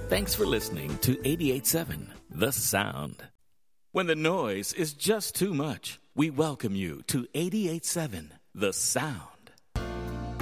Thanks for listening to 88.7 The Sound. When the noise is just too much, we welcome you to 88.7 The Sound.